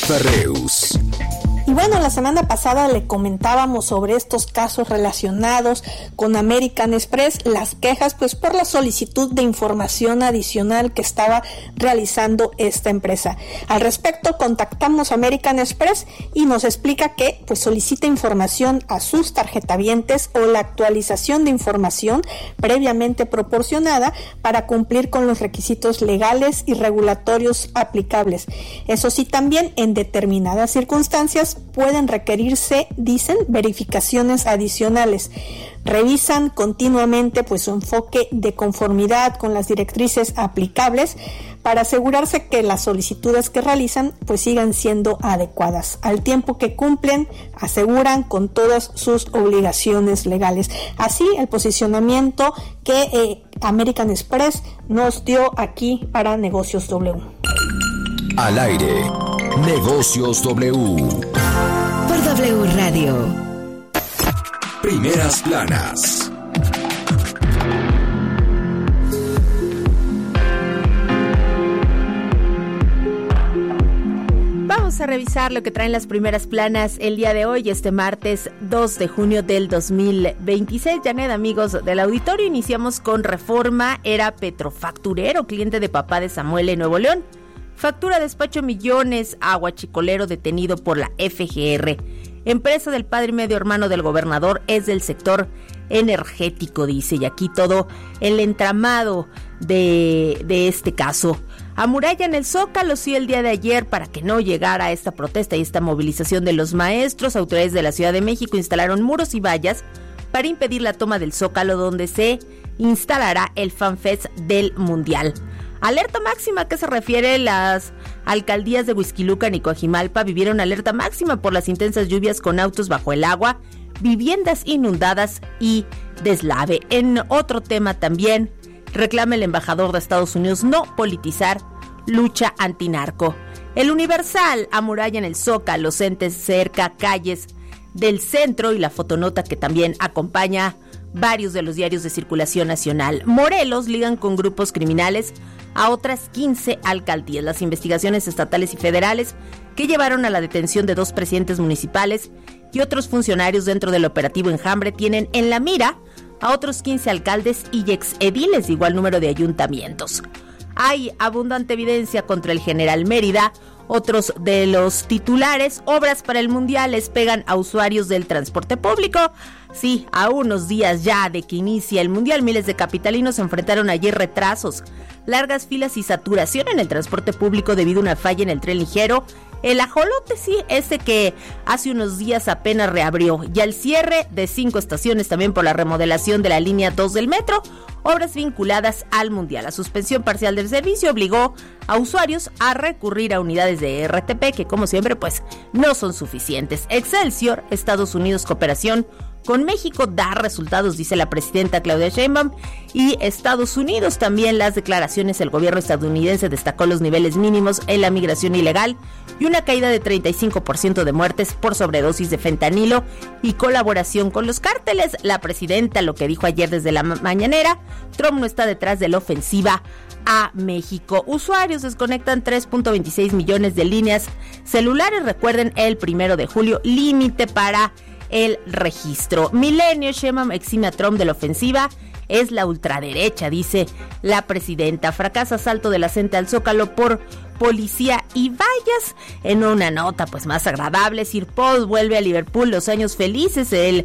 Ferreus. Y bueno, la semana pasada le comentábamos sobre estos casos relacionados con American Express, las quejas pues por la solicitud de información adicional que estaba realizando esta empresa. Al respecto contactamos a American Express y nos explica que pues solicita información a sus tarjetavientes o la actualización de información previamente proporcionada para cumplir con los requisitos legales y regulatorios aplicables. Eso sí, también en determinadas circunstancias pueden requerirse, dicen, verificaciones adicionales. Revisan continuamente pues su enfoque de conformidad con las directrices aplicables para asegurarse que las solicitudes que realizan pues sigan siendo adecuadas al tiempo que cumplen, aseguran, con todas sus obligaciones legales. Así el posicionamiento que American Express nos dio aquí para Negocios W. Al aire, Negocios W. Por W Radio. Primeras planas. Vamos a revisar lo que traen las primeras planas el día de hoy, este martes 2 de junio del 2026. Janet, amigos del auditorio, iniciamos con Reforma. Era petrofacturero, cliente de papá de Samuel en Nuevo León. Factura despacho millones a huachicolero detenido por la FGR. Empresa del padre y medio hermano del gobernador, es del sector energético, dice. Y aquí todo el entramado de este caso. Amurallan el Zócalo, sí, el día de ayer para que no llegara esta protesta y esta movilización de los maestros. Autoridades de la Ciudad de México instalaron muros y vallas para impedir la toma del Zócalo, donde se instalará el FanFest del Mundial. Alerta máxima, que se refiere, las alcaldías de Huixquilucan y Coajimalpa vivieron alerta máxima por las intensas lluvias con autos bajo el agua, viviendas inundadas y deslave. En otro tema también, reclama el embajador de Estados Unidos no politizar lucha antinarco. El Universal amuralla en el Zócalo, entes cerca calles del centro, y la fotonota que también acompaña varios de los diarios de circulación nacional. Morelos ligan con grupos criminales a otras 15 alcaldías. Las investigaciones estatales y federales que llevaron a la detención de 2 presidentes municipales y otros funcionarios dentro del operativo Enjambre tienen en la mira a otros 15 alcaldes y exediles de igual número de ayuntamientos. Hay abundante evidencia contra el general Mérida. Otros de los titulares: obras para el Mundial les pegan a usuarios del transporte público. Sí, a unos días ya de que inicie el Mundial, miles de capitalinos enfrentaron ayer retrasos, largas filas y saturación en el transporte público debido a una falla en el tren ligero. El ajolote, sí, ese que hace unos días apenas reabrió, y al cierre de 5 estaciones también por la remodelación de la línea 2 del metro, obras vinculadas al Mundial. La suspensión parcial del servicio obligó a usuarios a recurrir a unidades de RTP que, como siempre, pues no son suficientes. Excelsior, Estados Unidos, cooperación con México da resultados, dice la presidenta Claudia Sheinbaum. Y Estados Unidos también, las declaraciones: el gobierno estadounidense destacó los niveles mínimos en la migración ilegal y una caída de 35% de muertes por sobredosis de fentanilo y colaboración con los cárteles. La presidenta lo que dijo ayer desde la mañanera: Trump no está detrás de la ofensiva a México. Usuarios desconectan 3.26 millones de líneas celulares. Recuerden, el 1 de julio, límite para el registro. Milenio, Sheinbaum exime a Trump de la ofensiva. Es la ultraderecha, dice la presidenta. Fracasa asalto de la CENTE al Zócalo por policía y vallas. En una nota pues más agradable, Sir Paul vuelve a Liverpool, los años felices. El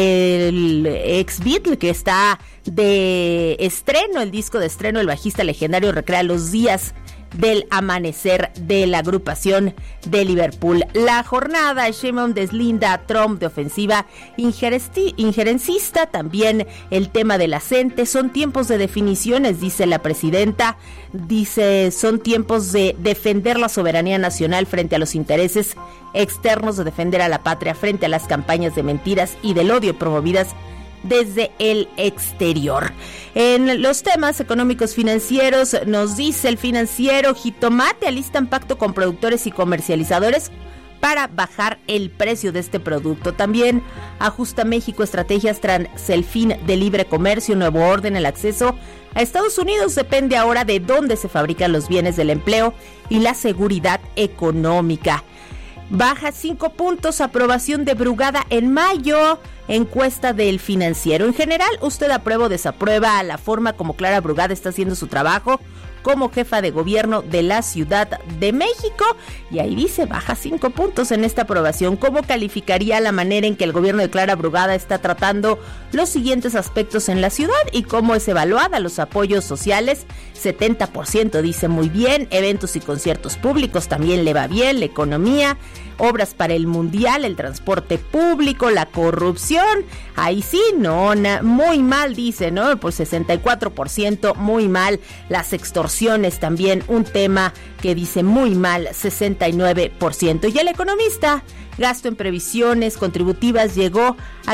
ex Beatle que está de estreno, el disco de estreno, el bajista legendario recrea los días del amanecer de la agrupación de Liverpool. La jornada, Sheinbaum deslinda a Trump de ofensiva injerencista. También el tema de la CENTE. Son tiempos de definiciones, dice la presidenta. Dice, son tiempos de defender la soberanía nacional frente a los intereses externos, de defender a la patria frente a las campañas de mentiras y del odio promovidas desde el exterior. En los temas económicos financieros, nos dice el Financiero: Jitomate alistan pacto con productores y comercializadores para bajar el precio de este producto. También ajusta México estrategias tras el fin de libre comercio, nuevo orden. El acceso a Estados Unidos depende ahora de dónde se fabrican los bienes, del empleo y la seguridad económica. baja 5 puntos, aprobación de Brugada en mayo, encuesta del Financiero. En general, ¿usted aprueba o desaprueba la forma como Clara Brugada está haciendo su trabajo como jefa de gobierno de la Ciudad de México? Y ahí dice, baja 5 puntos en esta aprobación. ¿Cómo calificaría la manera en que el gobierno de Clara Brugada está tratando los siguientes aspectos en la ciudad y cómo es evaluada? Los apoyos sociales, 70% dice muy bien, eventos y conciertos públicos también le va bien, la economía, obras para el mundial, el transporte público, la corrupción, ahí sí, no, muy mal dice, ¿no? Por 64%, muy mal. Las extorsiones también, un tema que dice muy mal, 69%. Y el economista, gasto en previsiones contributivas llegó a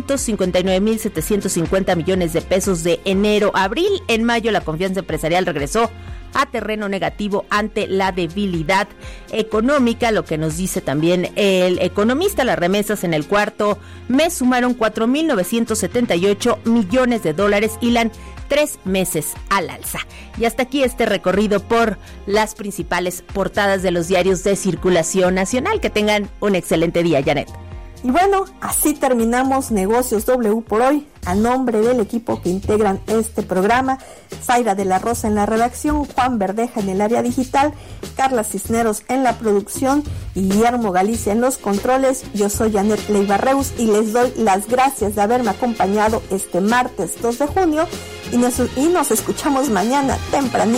559,750 millones de pesos de enero a abril. En mayo la confianza empresarial regresó a terreno negativo ante la debilidad económica, lo que nos dice también el economista. Las remesas en el cuarto mes sumaron 4,978 millones de dólares, hilan 3 meses al alza. Y hasta aquí este recorrido por las principales portadas de los diarios de circulación nacional. Que tengan un excelente día, Janet. Y bueno, así terminamos Negocios W por hoy. A nombre del equipo que integran este programa, Zaira de la Rosa en la redacción, Juan Verdeja en el área digital, Carla Cisneros en la producción y Guillermo Galicia en los controles, yo soy Janet Leiva-Reus y les doy las gracias de haberme acompañado este martes 2 de junio y nos escuchamos mañana tempranito